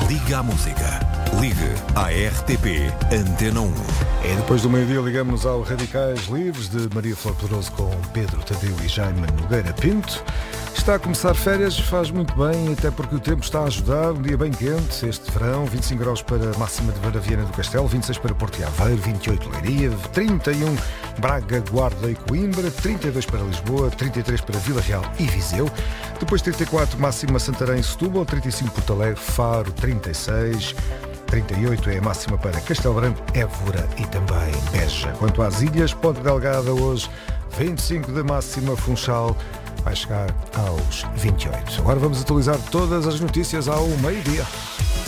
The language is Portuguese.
Liga à música. Ligue à RTP Antena 1. E depois do meio-dia ligamos ao Radicais Livres de Maria Flor Poderoso com Pedro Tadeu e Jaime Nogueira Pinto. Está a começar férias, faz muito bem, até porque o tempo está a ajudar. Um dia bem quente, este verão, 25 graus para a máxima de Varaviana do Castelo, 26 para Porto e Aveiro, 28 Leiria, 31 Braga, Guarda e Coimbra, 32 para Lisboa, 33 para Vila Real e Viseu, depois 34 máxima Santarém e Setúbal, 35 Porto Alegre, Faro, 36, 38 é a máxima para Castelo Branco, Évora e também Beja. Quanto às ilhas, Ponta Delgada hoje, 25 de máxima, Funchal vai chegar aos 28. Agora vamos atualizar todas as notícias ao meio-dia.